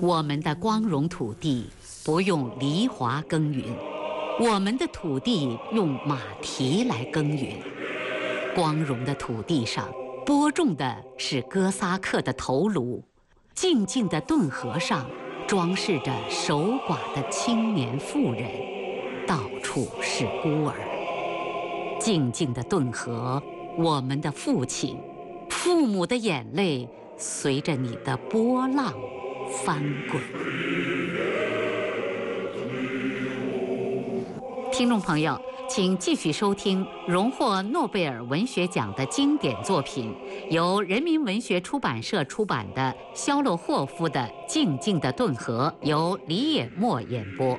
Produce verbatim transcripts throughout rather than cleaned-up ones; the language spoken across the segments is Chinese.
我们的光荣土地不用犁铧耕耘，我们的土地用马蹄来耕耘。光荣的土地上播种的是哥萨克的头颅，静静的顿河上装饰着守寡的青年妇人，到处是孤儿。静静的顿河，我们的父亲，父母的眼泪随着你的波浪翻滚。听众朋友，请继续收听荣获诺贝尔文学奖的经典作品，由人民文学出版社出版的肖洛霍夫的《静静的顿河》，由李野墨演播。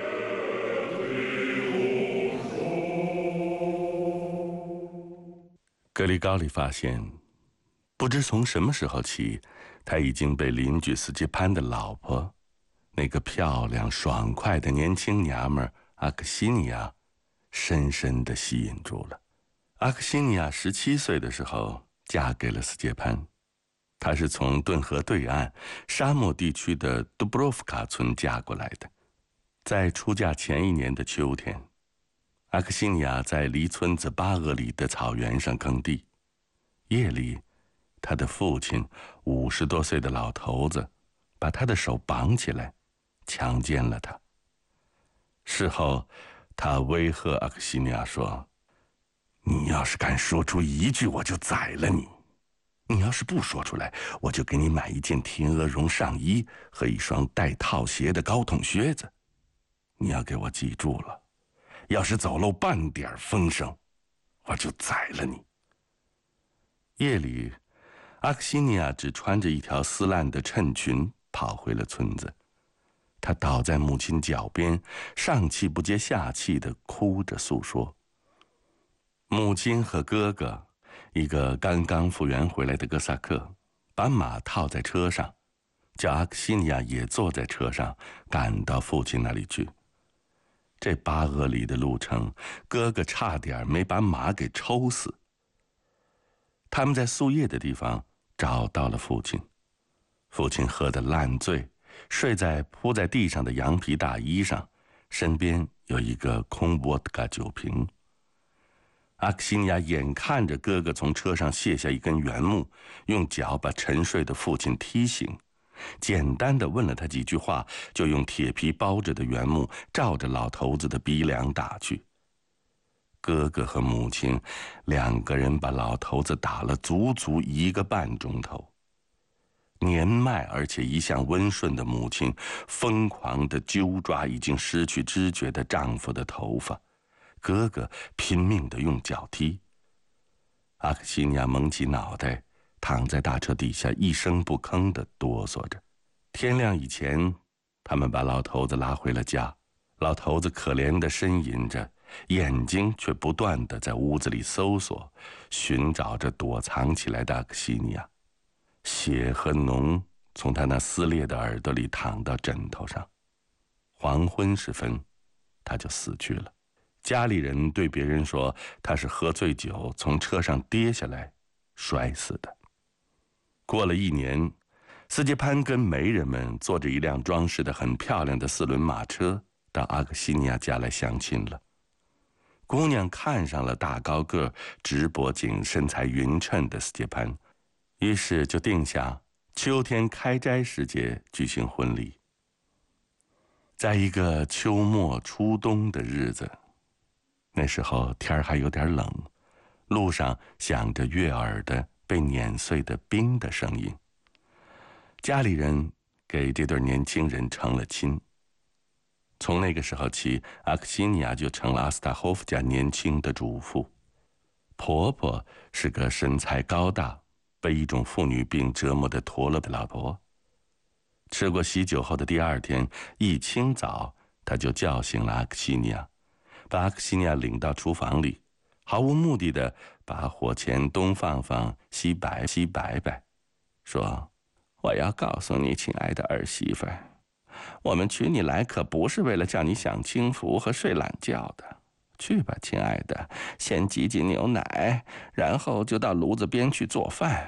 格里高利发现，不知从什么时候起，他已经被邻居斯捷潘的老婆，那个漂亮爽快的年轻娘们阿克西尼亚，深深地吸引住了。阿克西尼亚十七岁的时候嫁给了斯捷潘，她是从顿河对岸沙漠地区的杜布罗夫卡村嫁过来的。在出嫁前一年的秋天，阿克西尼亚在离村子巴俄里的草原上耕地，夜里，他的父亲五十多岁的老头子把他的手绑起来，强奸了他。事后，他威吓阿克西尼亚说：“你要是敢说出一句，我就宰了你；你要是不说出来，我就给你买一件天鹅绒上衣和一双带套鞋的高筒靴子。你要给我记住了，要是走漏半点风声，我就宰了你。”夜里，阿克西尼亚只穿着一条撕烂的衬裙跑回了村子。他倒在母亲脚边，上气不接下气地哭着诉说。母亲和哥哥，一个刚刚复员回来的哥萨克，把马套在车上，叫阿克西尼亚也坐在车上，赶到父亲那里去。这巴俄里的路程，哥哥差点没把马给抽死。他们在宿夜的地方找到了父亲，父亲喝得烂醉，睡在铺在地上的羊皮大衣上，身边有一个空沃特嘎酒瓶。阿克西尼亚眼看着哥哥从车上卸下一根原木，用脚把沉睡的父亲踢醒，简单的问了他几句话，就用铁皮包着的原木照着老头子的鼻梁打去。哥哥和母亲两个人把老头子打了足足一个半钟头。年迈而且一向温顺的母亲疯狂地揪抓已经失去知觉的丈夫的头发，哥哥拼命地用脚踢。阿克西尼亚蒙起脑袋，躺在大车底下一声不吭地哆嗦着。天亮以前，他们把老头子拉回了家。老头子可怜地呻吟着，眼睛却不断地在屋子里搜索，寻找着躲藏起来的阿克西尼亚。血和脓从他那撕裂的耳朵里淌到枕头上。黄昏时分，他就死去了。家里人对别人说，他是喝醉酒从车上跌下来摔死的。过了一年，斯捷潘跟媒人们坐着一辆装饰得很漂亮的四轮马车到阿克西尼亚家来相亲了。姑娘看上了大高个、直脖颈、身材匀称的斯捷潘，于是就定下秋天开斋时节举行婚礼。在一个秋末初冬的日子，那时候天还有点冷，路上响着悦耳的被碾碎的冰的声音。家里人给这对年轻人成了亲。从那个时候起，阿克西尼亚就成了阿斯塔霍夫家年轻的主妇。婆婆是个身材高大、被一种妇女病折磨得驼了的老婆。吃过喜酒后的第二天一清早，她就叫醒了阿克西尼亚，把阿克西尼亚领到厨房里，毫无目的的把火钳东放放西摆西摆摆，说：“我要告诉你，亲爱的儿媳妇，我们娶你来可不是为了叫你享清福和睡懒觉的。去吧，亲爱的，先挤挤牛奶，然后就到炉子边去做饭。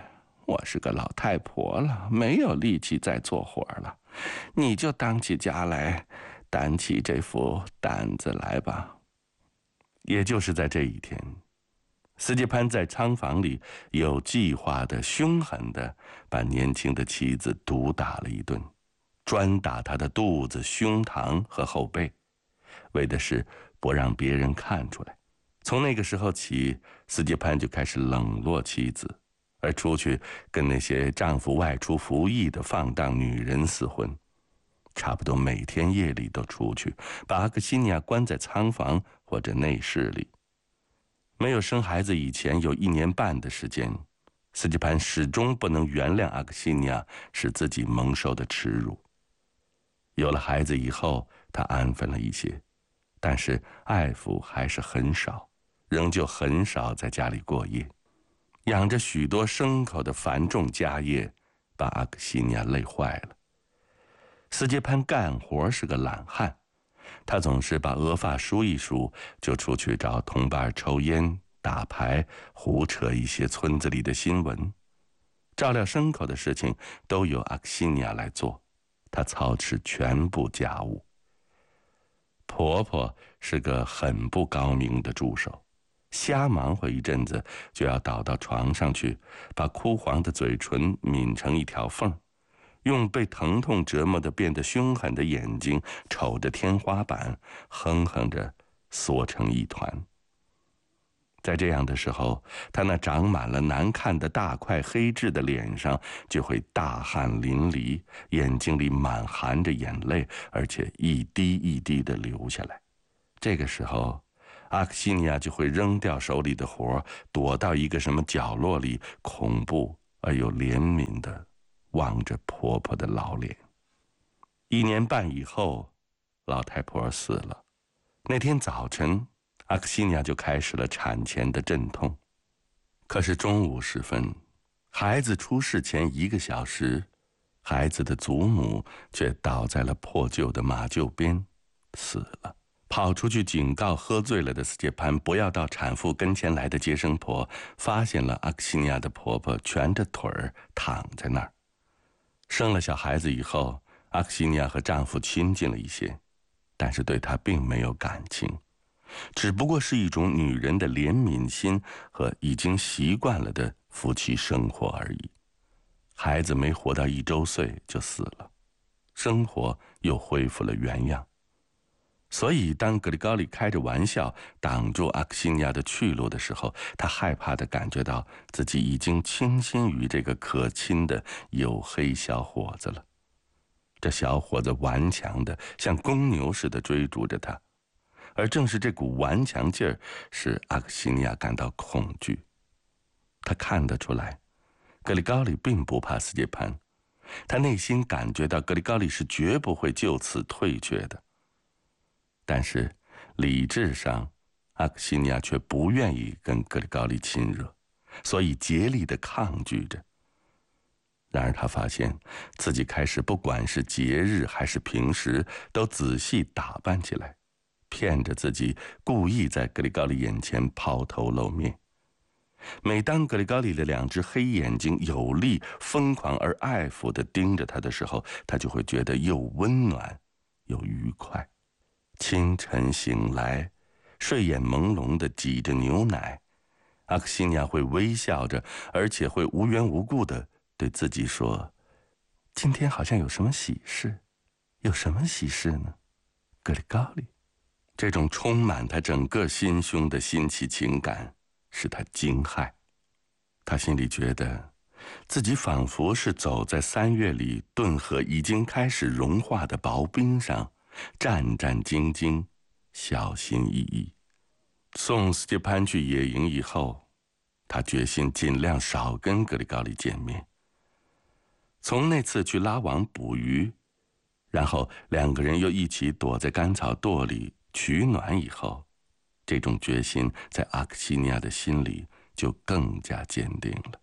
我是个老太婆了，没有力气再做活了，你就当起家来，担起这副担子来吧。”也就是在这一天，斯捷潘在仓房里有计划的、凶狠的把年轻的妻子毒打了一顿，专打她的肚子、胸膛和后背，为的是不让别人看出来。从那个时候起，斯捷潘就开始冷落妻子，而出去跟那些丈夫外出服役的放荡女人厮混，差不多每天夜里都出去，把阿克西尼亚关在仓房或者内室里。没有生孩子以前有一年半的时间，斯捷潘始终不能原谅阿克西尼亚使自己蒙受的耻辱。有了孩子以后，他安分了一些，但是爱抚还是很少，仍旧很少在家里过夜。养着许多牲口的繁重家业把阿克西尼亚累坏了。斯捷潘干活是个懒汉，他总是把额发梳一梳，就出去找同伴抽烟、打牌，胡扯一些村子里的新闻。照料牲口的事情都由阿克西尼亚来做，她操持全部家务。婆婆是个很不高明的助手，瞎忙活一阵子就要倒到床上去，把枯黄的嘴唇抿成一条缝，用被疼痛折磨得变得凶狠的眼睛瞅着天花板，哼哼着缩成一团。在这样的时候，他那长满了难看的大块黑痣的脸上就会大汗淋漓，眼睛里满含着眼泪，而且一滴一滴地流下来。这个时候，阿克西尼亚就会扔掉手里的活，躲到一个什么角落里，恐怖而又怜悯地望着婆婆的老脸。一年半以后，老太婆死了。那天早晨，阿克西尼亚就开始了产前的阵痛。可是中午时分，孩子出世前一个小时，孩子的祖母却倒在了破旧的马厩边，死了。跑出去警告喝醉了的斯捷潘不要到产妇跟前来的接生婆发现了阿克西尼亚的婆婆蜷着腿儿躺在那儿。生了小孩子以后，阿克西尼亚和丈夫亲近了一些，但是对她并没有感情，只不过是一种女人的怜悯心和已经习惯了的夫妻生活而已。孩子没活到一周岁就死了，生活又恢复了原样。所以当格里高里开着玩笑挡住阿克西尼亚的去路的时候，他害怕地感觉到自己已经倾心于这个可亲的黝黑小伙子了。这小伙子顽强地像公牛似的追逐着他，而正是这股顽强劲儿使阿克西尼亚感到恐惧。他看得出来，格里高里并不怕斯捷潘，他内心感觉到格里高里是绝不会就此退却的。但是理智上，阿克西尼亚却不愿意跟格里高利亲热，所以竭力地抗拒着。然而他发现自己开始不管是节日还是平时都仔细打扮起来，骗着自己故意在格里高利眼前抛头露面。每当格里高利的两只黑眼睛有力、疯狂而爱抚地盯着他的时候，他就会觉得又温暖又愉快。清晨醒来，睡眼朦胧地挤着牛奶，阿克西尼亚会微笑着，而且会无缘无故地对自己说：“今天好像有什么喜事，有什么喜事呢？格里高利。”这种充满他整个心胸的新奇情感使他惊骇。他心里觉得自己仿佛是走在三月里顿河已经开始融化的薄冰上，战战兢兢，小心翼翼。送斯捷潘去野营以后，他决心尽量少跟格里高利见面。从那次去拉网捕鱼，然后两个人又一起躲在干草垛里取暖以后，这种决心在阿克西尼亚的心里就更加坚定了。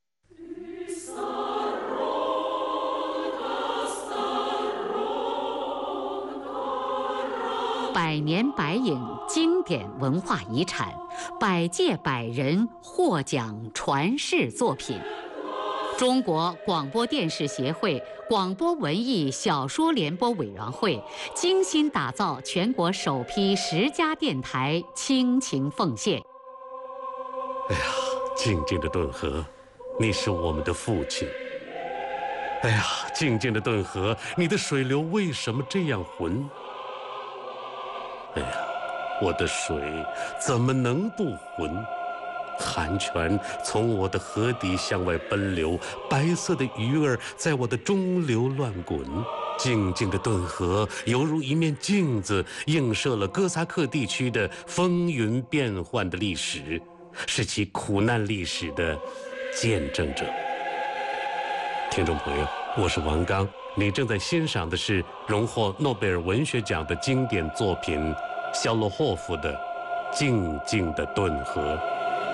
百年百影经典文化遗产，百届百人获奖传世作品， 中国广播电视协会广播文艺小说联播委员会精心打造全国首批十家电台倾情奉献。 哎呀，静静的顿河，你是我们的父亲。哎呀，静静的顿河，你的水流为什么这样浑？哎呀，我的水怎么能不浑？寒泉从我的河底向外奔流，白色的鱼儿在我的中流乱滚。静静的顿河犹如一面镜子，映射了哥萨克地区的风云变幻的历史，是其苦难历史的见证者。听众朋友，我是王刚，你正在欣赏的是荣获诺贝尔文学奖的经典作品肖洛霍夫的《静静的顿河》。